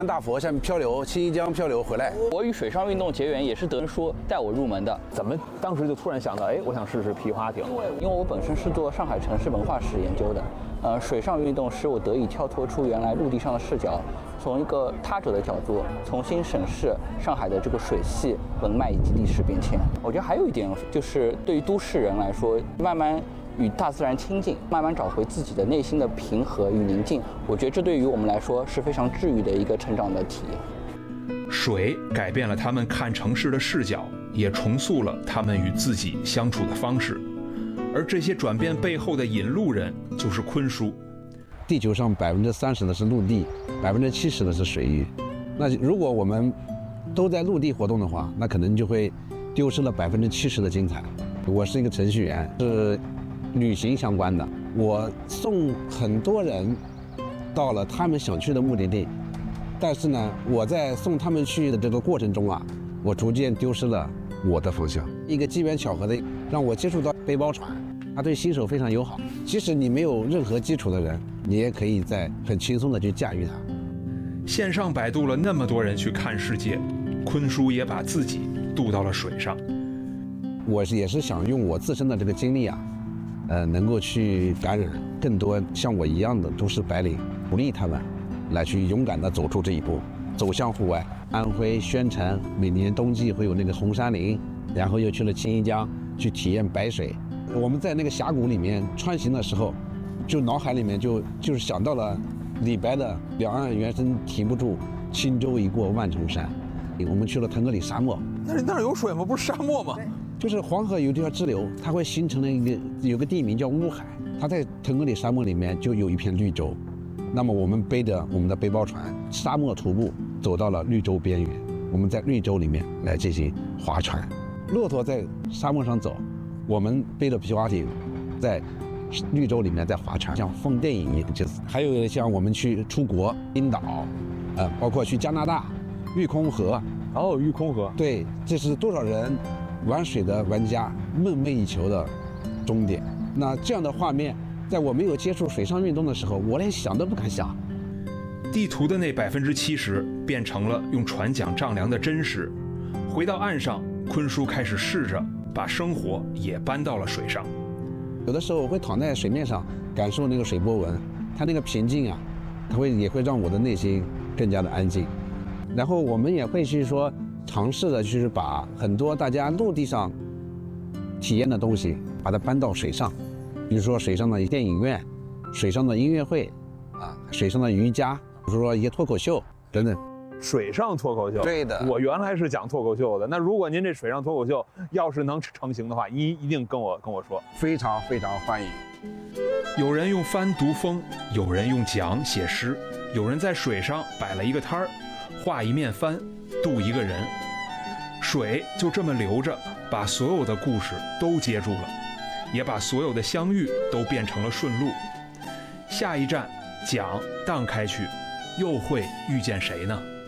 大佛下面漂流，青衣江漂流回来。 我与水上运动结缘也是德仁说带我入门的。 怎么当时就突然想到，哎，我想试试皮划艇？ 因为我本身是做上海城市文化史研究的，水上运动使我得以跳脱出原来陆地上的视角，从一个他者的角度重新审视上海的这个水系文脉以及历史变迁。我觉得还有一点就是，对于都市人来说，慢慢与大自然亲近，慢慢找回自己的内心的平和与宁静，我觉得这对于我们来说是非常治愈的一个成长的体验。 水改变了他们看城市的视角，也重塑了他们与自己相处的方式。而这些转变背后的引路人就是鲲叔。 地球上30%的是陆地，70%的是水域。那如果我们都在陆地活动的话，那可能就会丢失了70%的精彩。我是一个程序员，是旅行相关的，我送很多人到了他们想去的目的地，但是呢，我在送他们去的这个过程中啊，我逐渐丢失了我的方向。一个机缘巧合的，让我接触到背包船，它对新手非常友好。即使你没有任何基础的人，你也可以在很轻松的去驾驭它。 线上摆渡了那么多人去看世界，鲲叔也把自己渡到了水上。 我也是想用我自身的这个经历啊，能够去感染更多像我一样的都市白领，鼓励他们来去勇敢地走出这一步，走向户外。安徽宣城每年冬季会有那个红杉林，然后又去了青衣江去体验白水。我们在那个峡谷里面穿行的时候，就脑海里面就是想到了李白的“两岸猿声啼不住，轻舟已过万重山”。我们去了腾格里沙漠， 那儿有水吗？不是沙漠吗？ 就是黄河有一条支流，它会形成了有个地名叫乌海，它在腾格里沙漠里面就有一片绿洲。那么我们背着我们的背包船，沙漠徒步走到了绿洲边缘，我们在绿洲里面来进行划船。骆驼在沙漠上走，我们背着皮划艇在绿洲里面在划船，像放电影一样。就是还有像我们去出国，冰岛，包括去加拿大，玉空河。 哦，玉空河。 对，这是多少人玩水的玩家梦寐以求的终点。那这样的画面，在我没有接触水上运动的时候，我连想都不敢想。 地图的那70%变成了用船桨丈量的真实。回到岸上，鲲叔开始试着把生活也搬到了水上。 有的时候我会躺在水面上，感受那个水波纹，它那个平静啊，也会让我的内心更加的安静。然后我们也会去说尝试的，就是把很多大家陆地上体验的东西，把它搬到水上，比如说水上的电影院、水上的音乐会，水上的瑜伽，比如说一些脱口秀等等。 水上脱口秀， 对的。 我原来是讲脱口秀的，那如果您这水上脱口秀要是能成型的话，一定跟我说。 非常非常欢迎。 有人用帆读风，有人用桨写诗，有人在水上摆了一个摊儿，画一面帆，渡一个人。水就这么流着，把所有的故事都接住了，也把所有的相遇都变成了顺路。下一站，桨荡开去，又会遇见谁呢？